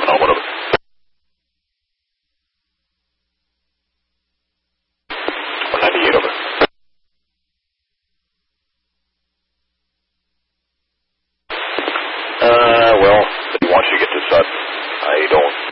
on, whatever. Over. Well, he wants you to get to Sutton. I don't